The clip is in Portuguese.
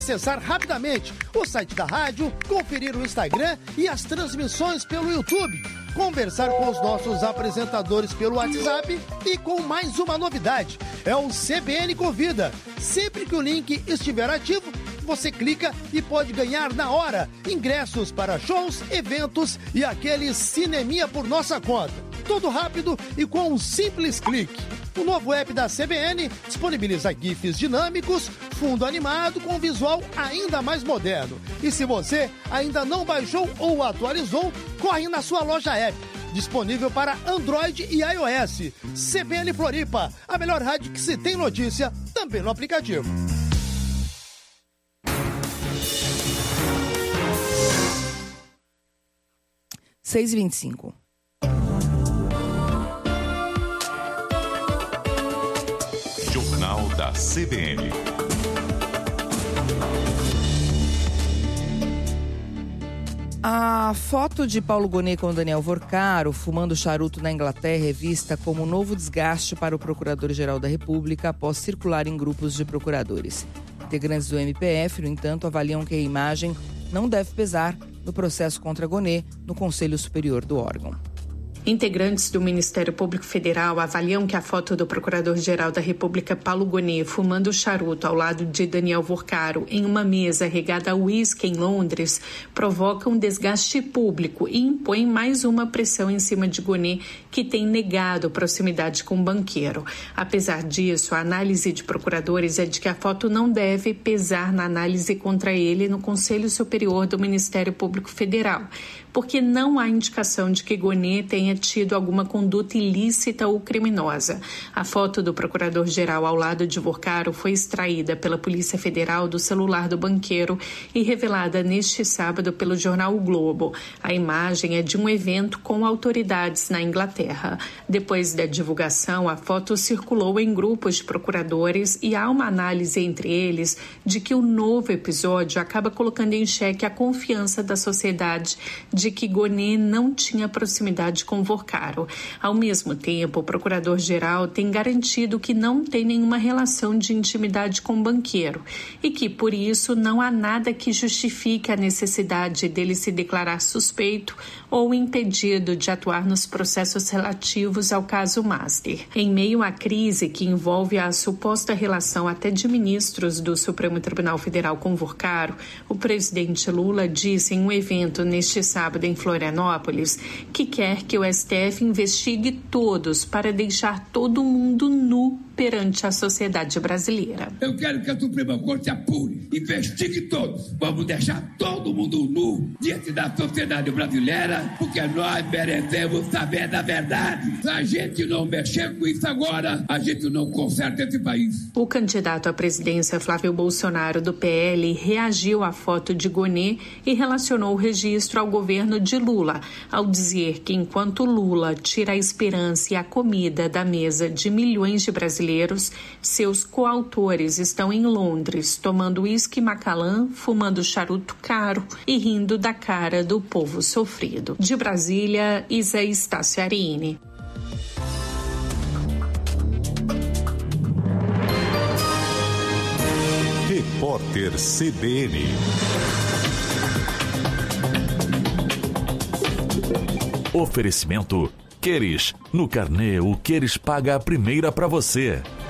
acessar rapidamente o site da rádio, conferir o Instagram e as transmissões pelo YouTube, conversar com os nossos apresentadores pelo WhatsApp e com mais uma novidade, é o CBN Convida. Sempre que o link estiver ativo, você clica e pode ganhar na hora ingressos para shows, eventos e aquele cineminha por nossa conta. Tudo rápido e com um simples clique. O novo app da CBN disponibiliza GIFs dinâmicos, fundo animado com visual ainda mais moderno. E se você ainda não baixou ou atualizou, corre na sua loja app. Disponível para Android e iOS. CBN Floripa, a melhor rádio que se tem notícia, também no aplicativo. Seis e 25. Jornal da CBN. A foto de Paulo Gonet com Daniel Vorcaro fumando charuto na Inglaterra é vista como um novo desgaste para o Procurador-Geral da República após circular em grupos de procuradores. Integrantes do MPF, no entanto, avaliam que a imagem não deve pesar no processo contra Gonet no Conselho Superior do órgão. Integrantes do Ministério Público Federal avaliam que a foto do Procurador-Geral da República Paulo Gonet fumando charuto ao lado de Daniel Vorcaro em uma mesa regada a uísque em Londres provoca um desgaste público e impõe mais uma pressão em cima de Gonet, que tem negado proximidade com o banqueiro. Apesar disso, a análise de procuradores é de que a foto não deve pesar na análise contra ele no Conselho Superior do Ministério Público Federal, porque não há indicação de que Gonet tenha tido alguma conduta ilícita ou criminosa. A foto do Procurador-Geral ao lado de Vorcaro foi extraída pela Polícia Federal do celular do banqueiro e revelada neste sábado pelo jornal O Globo. A imagem é de um evento com autoridades na Inglaterra. Depois da divulgação, a foto circulou em grupos de procuradores e há uma análise entre eles de que o novo episódio acaba colocando em xeque a confiança da sociedade de que Gonet não tinha proximidade com Vorcaro. Ao mesmo tempo, o Procurador-Geral tem garantido que não tem nenhuma relação de intimidade com o banqueiro e que, por isso, não há nada que justifique a necessidade dele se declarar suspeito ou impedido de atuar nos processos relativos ao caso Master. Em meio à crise que envolve a suposta relação até de ministros do Supremo Tribunal Federal com Vorcaro, o presidente Lula disse em um evento neste sábado em Florianópolis que quer que o STF investigue todos para deixar todo mundo nu perante a sociedade brasileira. Eu quero que a Suprema Corte apure, investigue todos. Vamos deixar todo mundo nu diante da sociedade brasileira, porque nós merecemos saber da verdade. Se a gente não mexer com isso agora, a gente não conserta esse país. O candidato à presidência Flávio Bolsonaro do PL reagiu à foto de Gonet e relacionou o registro ao governo de Lula, ao dizer que enquanto Lula tira a esperança e a comida da mesa de milhões de brasileiros, seus coautores estão em Londres, tomando uísque Macallan, fumando charuto caro e rindo da cara do povo sofrido. De Brasília, Isa Estácio Arini. Repórter CBN. Oferecimento Queres. No carnê, o Queres paga a primeira para você.